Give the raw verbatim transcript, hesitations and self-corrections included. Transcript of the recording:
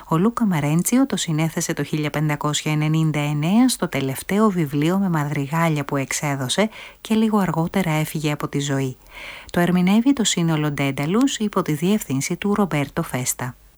Ο Λούκα Μαρέντσιο το συνέθεσε το χίλια πεντακόσια ενενήντα εννέα στο τελευταίο βιβλίο με μαδριγάλια που εξέδωσε και λίγο αργότερα έφυγε από τη ζωή. Το ερμηνεύει το σύνολο Ντένταλους υπό τη διεύθυνση του Ρομπέρτο Φέστα.